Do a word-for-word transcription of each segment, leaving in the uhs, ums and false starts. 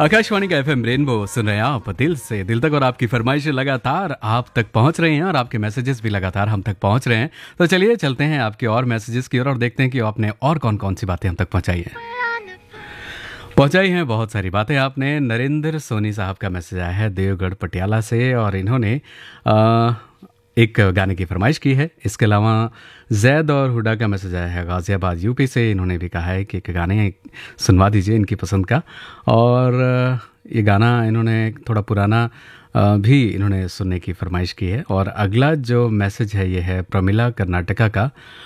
आकाशवाणी का FM rainbow सुन रहे हैं आप दिल से दिल तक, और आपकी फरमाइशें लगातार आप तक पहुंच रही हैं और आपके मैसेजेस भी लगातार हम तक पहुंच रहे हैं। तो चलिए चलते हैं आपके और मैसेजेस की ओर और देखते हैं कि आपने और कौन कौन सी बातें हम तक पहुंचाई हैं। पहुंचाई हैं बहुत सारी बातें आपने। नरेंद्र सोनी साहब का मैसेज आया है देवगढ़ पटियाला से, और इन्होंने आ, एक गाने की फरमाइश की है। इसके अलावा जैद और हुडा का मैसेज आया है गाज़ियाबाद यूपी से। इन्होंने भी कहा है कि एक गाने सुनवा दीजिए इनकी पसंद का, और ये गाना इन्होंने थोड़ा पुराना भी इन्होंने सुनने की फरमाइश की है। और अगला जो मैसेज है ये है प्रमिला कर्नाटका का,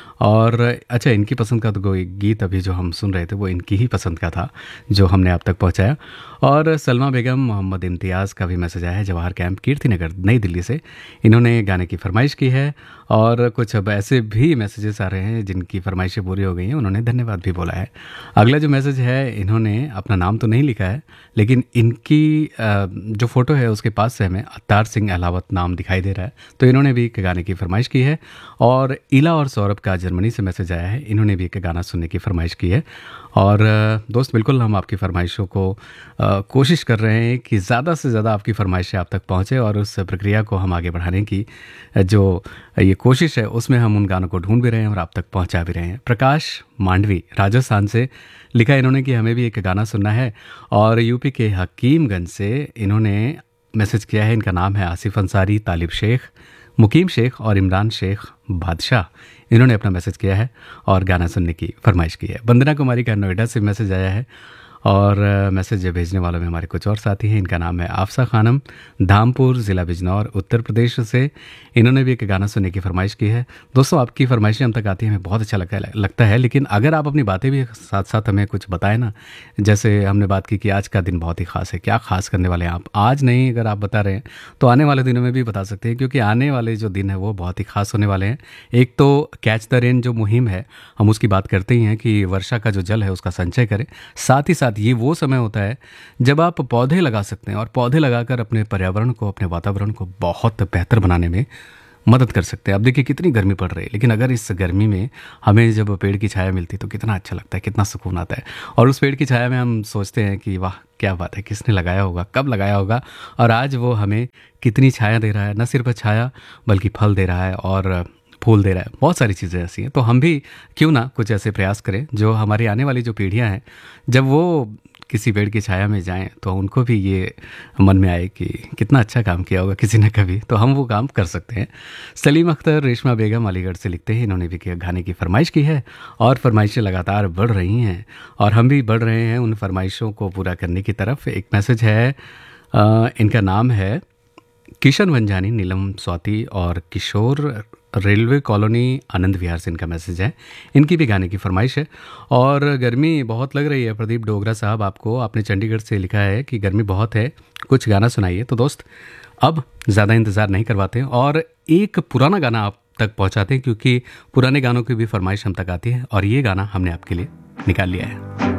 और अच्छा इनकी पसंद का तो कोई गीत अभी जो हम सुन रहे थे वो इनकी ही पसंद का था जो हमने आप तक पहुंचाया। और सलमा बेगम मोहम्मद इम्तियाज़ का भी मैसेज आया है जवाहर कैंप कीर्तिनगर नई दिल्ली से। इन्होंने गाने की फरमाइश की है, और कुछ अब ऐसे भी मैसेजेस आ रहे हैं जिनकी फरमाइशें पूरी हो गई हैं, उन्होंने धन्यवाद भी बोला है। अगला जो मैसेज है इन्होंने अपना नाम तो नहीं लिखा है, लेकिन इनकी जो फ़ोटो है उसके पास से हमें अत्तार सिंह अहलावत नाम दिखाई दे रहा है, तो इन्होंने भी एक गाने की फरमाइश की है। और इला और सौरभ का जर्मनी से मैसेज आया है, इन्होंने भी एक गाना सुनने की फरमाइश की है। और दोस्त बिल्कुल हम आपकी फरमाइशों को आ, कोशिश कर रहे हैं कि ज़्यादा से ज़्यादा आपकी फरमाइशें आप तक पहुँचे, और उस प्रक्रिया को हम आगे बढ़ाने की जो ये कोशिश है उसमें हम उन गानों को ढूंढ भी रहे हैं और आप तक पहुँचा भी रहे हैं। प्रकाश मांडवी राजस्थान से लिखा इन्होंने कि हमें भी एक गाना सुनना है, और यूपी के हकीमगंज से इन्होंने मैसेज किया है। इनका नाम है आसिफ अंसारी, तालिब शेख, मुकीम शेख और इमरान शेख बादशाह। इन्होंने अपना मैसेज किया है और गाना सुनने की फरमाइश की है। वंदना कुमारी का नोएडा से मैसेज आया है, और मैसेज भेजने वालों में हमारे कुछ और साथी हैं। इनका नाम है आफसा खानम, धामपुर ज़िला बिजनौर उत्तर प्रदेश से। इन्होंने भी एक गाना सुनने की फरमाइश की है। दोस्तों आपकी फरमाइशें हम तक आती हैं, हमें बहुत अच्छा लगता है लगता है लेकिन अगर आप अपनी बातें भी साथ साथ हमें कुछ बताएं ना, जैसे हमने बात की कि आज का दिन बहुत ही ख़ास है, क्या ख़ास करने वाले हैं आप, आज नहीं अगर आप बता रहे हैं तो आने वाले दिनों में भी बता सकते हैं, क्योंकि आने वाले जो दिन है वो बहुत ही ख़ास होने वाले हैं। एक तो कैच द रेन जो मुहिम है हम उसकी बात करते ही हैं कि वर्षा का जो जल है उसका संचय करें। साथ ही साथ ये वो समय होता है जब आप पौधे लगा सकते हैं, और पौधे लगाकर अपने पर्यावरण को, अपने वातावरण को बहुत बेहतर बनाने में मदद कर सकते हैं। अब देखिए कितनी गर्मी पड़ रही है, लेकिन अगर इस गर्मी में हमें जब पेड़ की छाया मिलती है तो कितना अच्छा लगता है, कितना सुकून आता है। और उस पेड़ की छाया में हम सोचते हैं कि वाह क्या बात है, किसने लगाया होगा, कब लगाया होगा, और आज वो हमें कितनी छाया दे रहा है। न सिर्फ छाया बल्कि फल दे रहा है और फूल दे रहा है। बहुत सारी चीज़ें ऐसी हैं, तो हम भी क्यों ना कुछ ऐसे प्रयास करें जो हमारी आने वाली जो पीढ़ियां हैं जब वो किसी पेड़ की छाया में जाएं तो उनको भी ये मन में आए कि कितना अच्छा काम किया होगा किसी ने कभी, तो हम वो काम कर सकते हैं। सलीम अख्तर रेशमा बेगम अलीगढ़ से लिखते हैं, इन्होंने भी गाने की फरमाइश की है, और फरमाइशें लगातार बढ़ रही हैं और हम भी बढ़ रहे हैं उन फरमाइशों को पूरा करने की तरफ। एक मैसेज है, आ, इनका नाम है किशन वंजानी, नीलम स्वाति और किशोर, रेलवे कॉलोनी आनंद विहार से इनका मैसेज है। इनकी भी गाने की फरमाइश है। और गर्मी बहुत लग रही है प्रदीप डोगरा साहब, आपको आपने चंडीगढ़ से लिखा है कि गर्मी बहुत है, कुछ गाना सुनाइए। तो दोस्त अब ज़्यादा इंतज़ार नहीं करवाते हैं और एक पुराना गाना आप तक पहुंचाते हैं, क्योंकि पुराने गानों की भी फरमाइश हम तक आती है, और ये गाना हमने आपके लिए निकाल लिया है।